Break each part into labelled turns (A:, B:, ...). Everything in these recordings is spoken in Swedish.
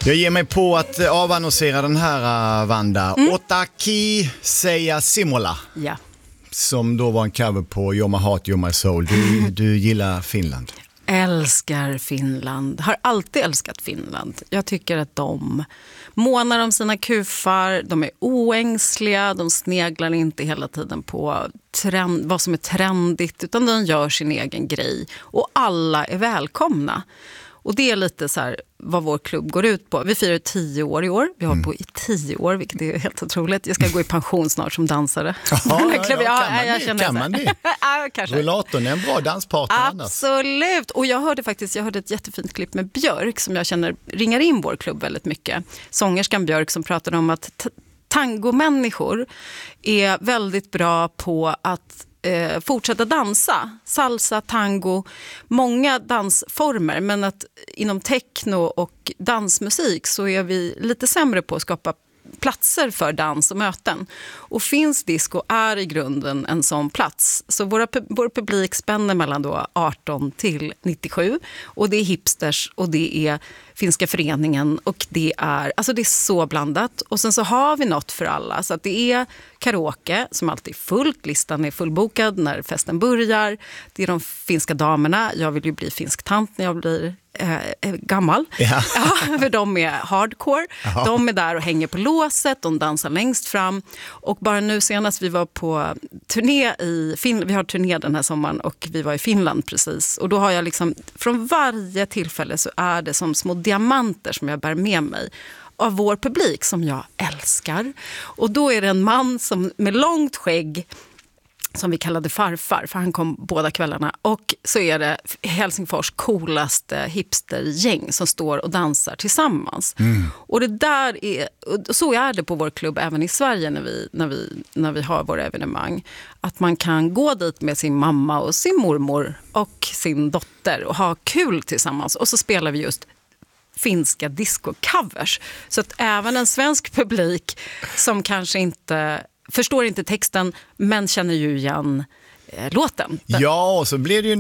A: Jag ger mig på att avannonsera den här, Vanda. Otaki Seiya Simola.
B: Ja.
A: Som då var en cover på You're My Heart, You're My Soul. Du gillar Finland.
B: Älskar Finland. Har alltid älskat Finland. Jag tycker att de månar om sina kufar. De är oängsliga. De sneglar inte hela tiden på vad som är trendigt. Utan de gör sin egen grej. Och alla är välkomna. Och det är lite så här vad vår klubb går ut på. Vi firar 10 år i år. Vi har på i 10 år, vilket är helt otroligt. Jag ska gå i pension snart som dansare.
A: Kan man det?
B: Ja, kanske.
A: Rullatorn är en bra danspartner annars.
B: Absolut. Och jag hörde ett jättefint klipp med Björk som jag känner ringar in vår klubb väldigt mycket. Sångerskan Björk som pratade om att tangomänniskor är väldigt bra på att fortsätta dansa, salsa, tango, många dansformer, men att inom techno och dansmusik så är vi lite sämre på att skapa platser för dans och möten. Och Finns disco är i grunden en sån plats. Så vår publik spänner mellan då 18 till 97 och det är hipsters och det är Finska föreningen och det är så blandat. Och sen så har vi något för alla. Så att det är karaoke som alltid är fullt. Listan är fullbokad när festen börjar. Det är de finska damerna. Jag vill ju bli finsk tant när jag blir gammal. Ja. Ja, för de är hardcore. Aha. De är där och hänger på låset. De dansar längst fram. Och bara nu senast vi var på turné i Finland. Vi har turné den här sommaren och vi var i Finland precis. Och då har jag liksom, från varje tillfälle så är det som små diamanter som jag bär med mig av vår publik som jag älskar. Och då är det en man som med långt skägg som vi kallade farfar, för han kom båda kvällarna. Och så är det Helsingfors coolaste hipstergäng som står och dansar tillsammans. Och det där är, så är det på vår klubb även i Sverige när vi har våra evenemang. Att man kan gå dit med sin mamma och sin mormor och sin dotter och ha kul tillsammans. Och så spelar vi just finska disco-covers. Så att även en svensk publik som kanske inte förstår inte texten men känner ju igen låten.
A: Ja, och så blir det ju en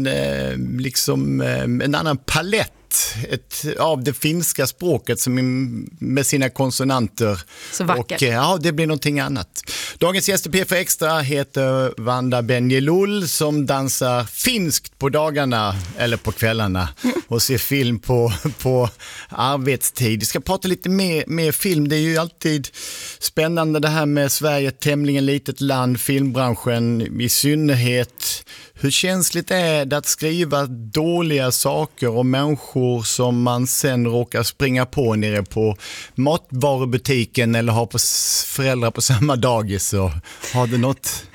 A: annan palett av det finska språket som med sina konsonanter.
B: Så vackert.
A: Och det blir någonting annat. Dagens gäst i P4 Extra heter Vanda Benjelloul som dansar finskt på dagarna eller på kvällarna och ser film på arbetstid. Vi ska prata lite mer film. Det är ju alltid spännande det här med Sverige, tämligen litet land, filmbranschen i synnerhet. Hur känsligt är det att skriva dåliga saker om människor som man sen råkar springa på nere på matvarubutiken eller har på föräldrar på samma dagis? Och har du något?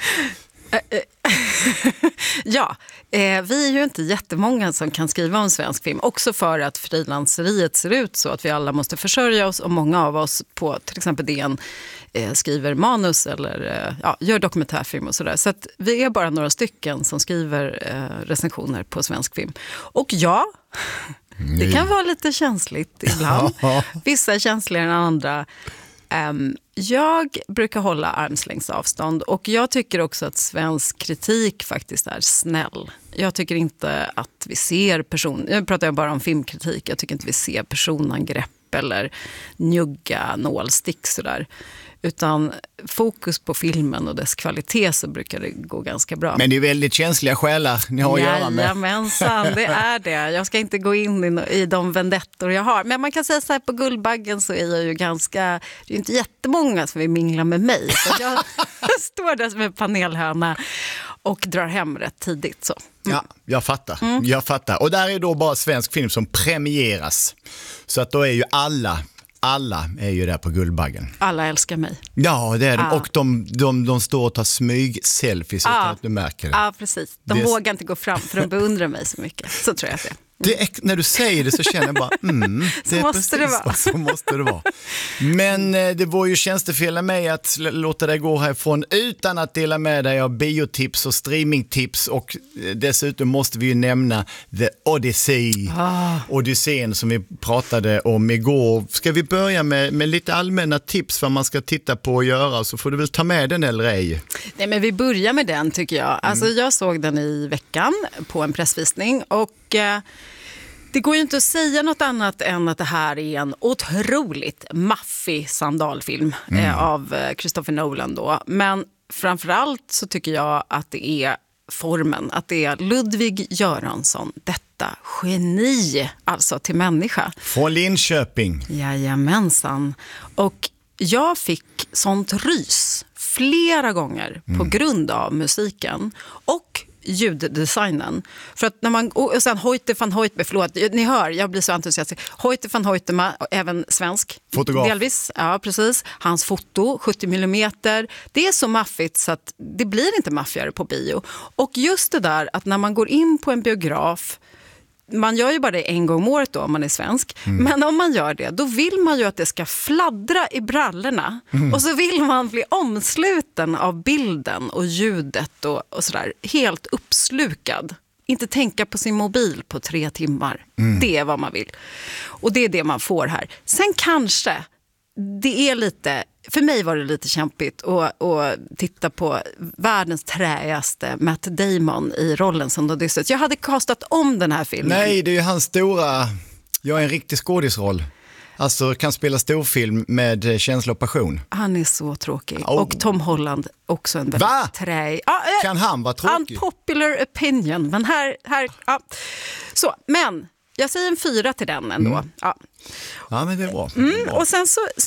B: Ja, vi är ju inte jättemånga som kan skriva om svensk film. Också för att frilanseriet ser ut så att vi alla måste försörja oss och många av oss på till exempel DN skriver manus eller gör dokumentärfilm och sådär. Så att vi är bara några stycken som skriver recensioner på svensk film. Och det kan vara lite känsligt ibland. Vissa är känsligare än andra. Jag brukar hålla armslängds avstånd och jag tycker också att svensk kritik faktiskt är snäll. Jag tycker inte att vi ser nu pratar jag bara om filmkritik, jag tycker inte vi ser personangrepp eller njugga nålstick sådär. Utan fokus på filmen och dess kvalitet så brukar det gå ganska bra.
A: Men det är väldigt känsliga själar ni har att göra med.
B: Jajamensan, det är det. Jag ska inte gå in i de vendettor jag har. Men man kan säga så här, på Guldbaggen så är jag ju det är ju inte jättemånga som vill mingla med mig. Så jag står där som en panelhöna och drar hem rätt tidigt så.
A: Ja, jag fattar. Och där är då bara svensk film som premieras. Så att då är ju alla är ju där på Guldbaggen.
B: Alla älskar mig.
A: Ja, det är de. Och de står och tar smyg-selfies utan att du märker det.
B: Ja, precis. De vågar inte gå fram för de beundrar mig så mycket. Så tror jag att det är.
A: När du säger det så känner jag bara, det är
B: måste det vara.
A: Så måste det vara. Men det var ju tjänstefel av mig att låta dig gå härifrån utan att dela med dig av biotips och streamingtips och dessutom måste vi ju nämna The Odyssey. Odysseen som vi pratade om igår. Ska vi börja med lite allmänna tips vad man ska titta på och göra, så får du väl ta med den eller ej?
B: Nej, men vi börjar med den tycker jag. Alltså jag såg den i veckan på en pressvisning och Det går ju inte att säga något annat än att det här är en otroligt maffig sandalfilm av Christopher Nolan då. Men framförallt så tycker jag att det är formen, att det är Ludvig Göransson, detta geni, alltså till människa.
A: Från Linköping.
B: Jajamensan. Och jag fick sånt rys flera gånger på grund av musiken och ljuddesignen. För att när man, och sen Hoyte van Hoytema, förlåt, ni hör, jag blir så entusiastisk. Hoyte van Hoytema, även svensk.
A: Fotograf.
B: Delvis, ja precis. Hans foto, 70 millimeter. Det är så maffigt så att det blir inte maffigare på bio. Och just det där att när man går in på en biograf, man gör ju bara det en gång om året då om man är svensk. Men om man gör det, då vill man ju att det ska fladdra i brallorna. Och så vill man bli omsluten av bilden och ljudet och sådär. Helt uppslukad. Inte tänka på sin mobil på 3 timmar. Det är vad man vill. Och det är det man får här. Sen kanske, det är lite... För mig var det lite kämpigt att titta på världens träigaste Matt Damon i rollen som Odysseus. Jag hade kastat om den här filmen.
A: Nej, det är ju hans stora, jag är en riktig skådisroll. Alltså kan spela storfilm med känsla och passion.
B: Han är så tråkig. Och Tom Holland också en väldigt träig.
A: Kan han vara tråkig?
B: Unpopular opinion. Men här ja. Så, men jag säger en 4 till den ändå.
A: Ja, men det är bra.
B: Och sen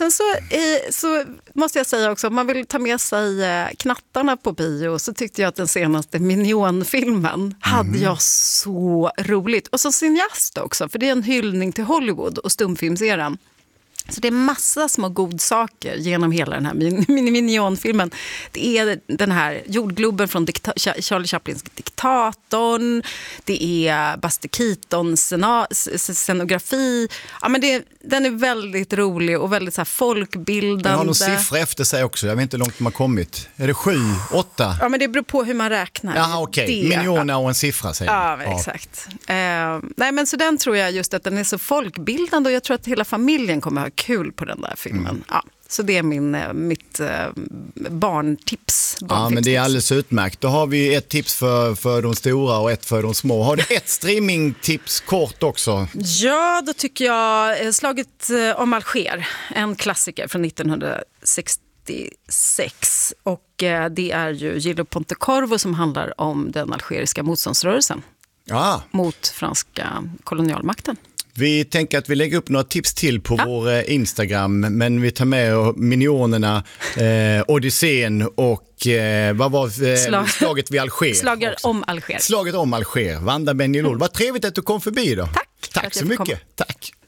B: så måste jag säga också, om man vill ta med sig knattarna på bio, så tyckte jag att den senaste Minion-filmen hade jag så roligt. Och så cineast också, för det är en hyllning till Hollywood och stumfilmseran. Så det är massa små godsaker genom hela den här Minion-filmen. Det är den här jordgloben från Charlie Chaplins Diktatorn. Det är Buster Keatons scenografi. Ja, men den är väldigt rolig och väldigt så här folkbildande.
A: Den har någon siffra efter sig också. Jag vet inte hur långt de har kommit. Är det 7, 8?
B: Ja, men det beror på hur man räknar.
A: Jaha, okej. Miljoner och en siffra säger
B: ja, men exakt. Nej, men så den tror jag just att den är så folkbildande, och jag tror att hela familjen kommer ha kul på den där filmen. Ja, så det är mitt barntips.
A: Ja, men det är alldeles utmärkt. Då har vi ett tips för de stora och ett för de små. Har du ett streamingtips kort också?
B: Ja, då tycker jag Slaget om Alger, en klassiker från 1966. Och det är ju Gillo Pontecorvo som handlar om den algeriska motståndsrörelsen mot franska kolonialmakten. Vi
A: tänker att vi lägger upp några tips till på vår Instagram, men vi tar med Minionerna, Odysseen och vad var slaget vid Alger?
B: Slaget om Alger.
A: Slaget om Alger. Vanda Benielloul. Vad trevligt att du kom förbi då.
B: Tack
A: så mycket. Tack.